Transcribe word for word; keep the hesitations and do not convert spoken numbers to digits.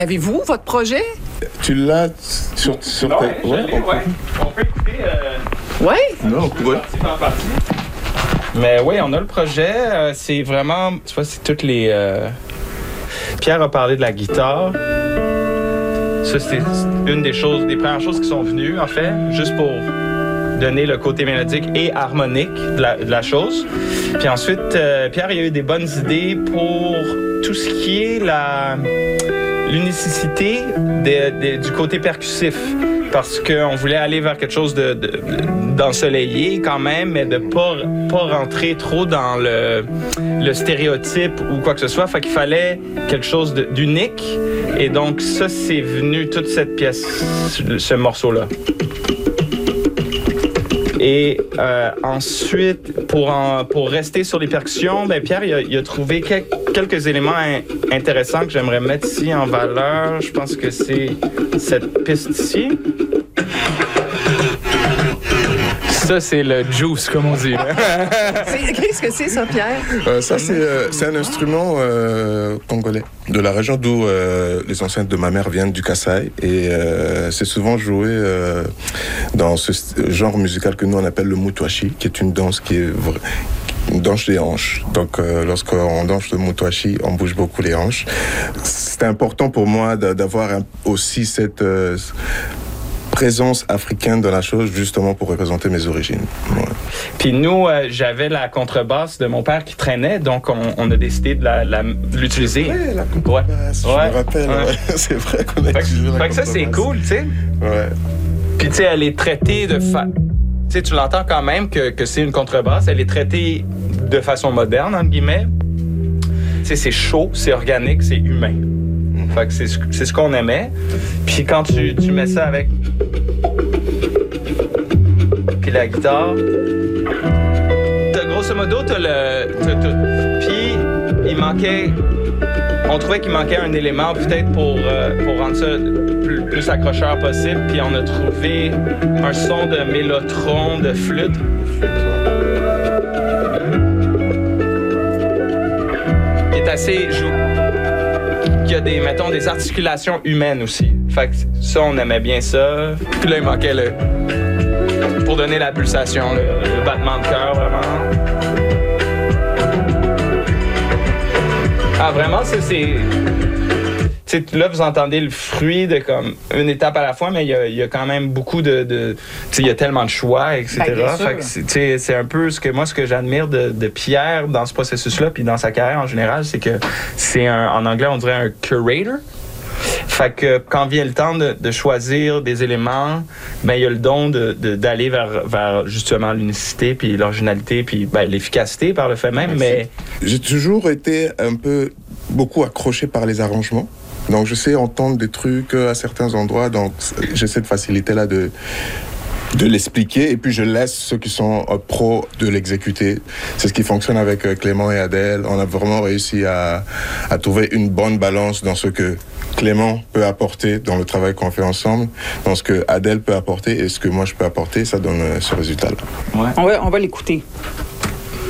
Avez-vous votre projet? Tu l'as sur, sur non, ta... ouais, ouais, on, ouais. on peut écouter... Euh... Oui? Non, on pourrait. Mais oui, on a le projet. Euh, c'est vraiment... Tu vois, c'est toutes les... Euh... Pierre a parlé de la guitare. Ça, c'est une des choses, des premières choses qui sont venues, en fait, juste pour donner le côté mélodique et harmonique de la, de la chose. Puis ensuite, euh, Pierre il a eu des bonnes idées pour tout ce qui est la l'unicité de, de, du côté percussif. Parce qu'on voulait aller vers quelque chose de, de, d'ensoleillé quand même, mais de pas, pas rentrer trop dans le, le stéréotype ou quoi que ce soit. Fait qu'il fallait quelque chose de, d'unique. Et donc ça, c'est venu toute cette pièce, ce morceau-là. Et euh, ensuite, pour, en, pour rester sur les percussions, ben Pierre, il a, il a trouvé quel, quelques éléments in, intéressants que j'aimerais mettre ici en valeur. Je pense que c'est cette piste ici. Ça, c'est le juice, comme on dit. C'est, qu'est-ce que c'est, ça, Pierre? Euh, ça, c'est, euh, c'est un instrument euh, congolais, de la région d'où euh, les ancêtres de ma mère viennent, du Kasaï. Et euh, c'est souvent joué euh, dans ce genre musical que nous, on appelle le moutouachi, qui est une danse qui est... Vra... une danse des hanches. Donc, euh, lorsqu'on danse le moutouachi, on bouge beaucoup les hanches. C'est important pour moi d'avoir un, aussi cette... Euh, présence africaine dans la chose, justement pour représenter mes origines. Ouais. Puis nous, euh, j'avais la contrebasse de mon père qui traînait, donc on, on a décidé de, la, la, de l'utiliser. Ouais, la contrebasse, ouais. Je ouais. me rappelle. Ouais. Ouais. C'est vrai qu'on a fait utilisé que, la fait que ça, c'est cool, tu sais. Ouais. Puis tu sais, elle est traitée de... Fa... Tu sais, tu l'entends quand même que, que c'est une contrebasse. Elle est traitée de façon moderne, entre guillemets. Tu sais, c'est chaud, c'est organique, c'est humain. Fait que c'est, c'est ce qu'on aimait. Puis quand tu, tu mets ça avec... Puis la guitare... T'as, grosso modo, t'as le... T'as, t'as... Puis il manquait... On trouvait qu'il manquait un élément peut-être pour, euh, pour rendre ça plus, plus accrocheur possible. Puis on a trouvé un son de mélotron, de flûte. Qui est assez... Il y a des, mettons, des articulations humaines aussi. Fait que ça, on aimait bien ça. Puis là, il manquait le... Pour donner la pulsation, le, le battement de cœur, vraiment. Ah, vraiment, ça, c'est... Tu sais, là, vous entendez le fruit de comme une étape à la fois, mais il y a, il y a quand même beaucoup de... de tu sais, il y a tellement de choix, et cetera. Fait que c'est, tu sais, c'est un peu ce que moi, ce que j'admire de, de Pierre dans ce processus-là, puis dans sa carrière en général, c'est que c'est un, en anglais, on dirait un curator. Fait que quand vient le temps de, de choisir des éléments, ben il y a le don de, de, d'aller vers, vers justement l'unicité, puis l'originalité, puis ben, l'efficacité par le fait même, mais... J'ai toujours été un peu, beaucoup accroché par les arrangements. Donc, je sais entendre des trucs à certains endroits. Donc, j'ai cette facilité-là de, de l'expliquer. Et puis, je laisse ceux qui sont pros de l'exécuter. C'est ce qui fonctionne avec Clément et Adèle. On a vraiment réussi à, à trouver une bonne balance dans ce que Clément peut apporter dans le travail qu'on fait ensemble, dans ce que Adèle peut apporter et ce que moi, je peux apporter. Ça donne ce résultat-là. Ouais. On va, on va l'écouter.